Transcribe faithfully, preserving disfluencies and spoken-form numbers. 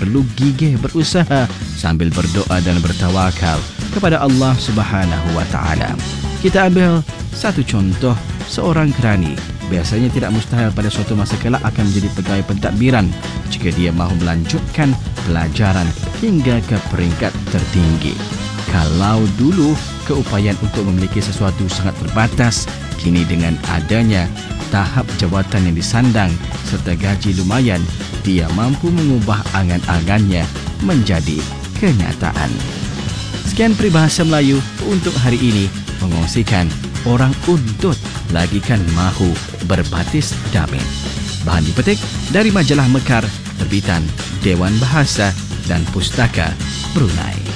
perlu gigih berusaha sambil berdoa dan bertawakal kepada Allah Subhanahu wa taala. Kita ambil satu contoh, seorang kerani biasanya tidak mustahil pada suatu masa kelak akan menjadi pegawai pentadbiran jika dia mahu melanjutkan pelajaran hingga ke peringkat tertinggi. Kalau dulu keupayaan untuk memiliki sesuatu sangat terbatas, kini dengan adanya tahap jawatan yang disandang serta gaji lumayan, dia mampu mengubah angan-angannya menjadi kenyataan. Sekian peribahasa Melayu untuk hari ini, mengongsikan orang untut lagi kan mahu berbatis damin. Bahan dipetik dari majalah Mekar, terbitan Dewan Bahasa dan Pustaka Brunei.